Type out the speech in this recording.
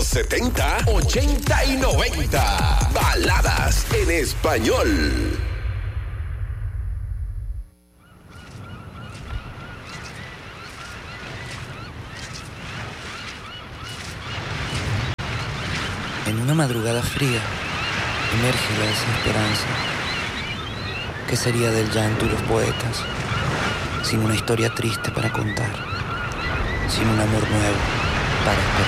70, 80 y 90. Baladas en español. En una madrugada fría emerge la desesperanza. ¿Qué sería del llanto y los poetas sin una historia triste para contar? Sin un amor nuevo para esperar.